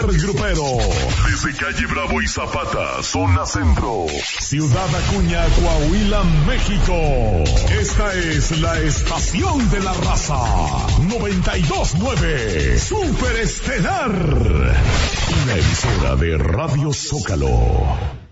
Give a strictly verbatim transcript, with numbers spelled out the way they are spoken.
grupero. Desde calle Bravo y Zapata, zona centro. Ciudad Acuña, Coahuila, México. Esta es la estación de la raza. noventa y dos nueve. Super Estelar. Una emisora de Radio Zócalo.